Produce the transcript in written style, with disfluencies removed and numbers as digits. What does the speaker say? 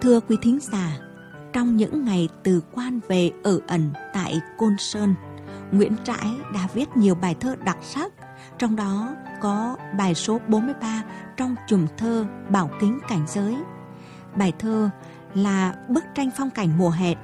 Thưa quý thính giả, trong những ngày từ quan về ở ẩn tại Côn Sơn, Nguyễn Trãi đã viết nhiều bài thơ đặc sắc, trong đó có bài số 43 trong chùm thơ Bảo Kính Cảnh Giới. Bài thơ là bức tranh phong cảnh mùa hè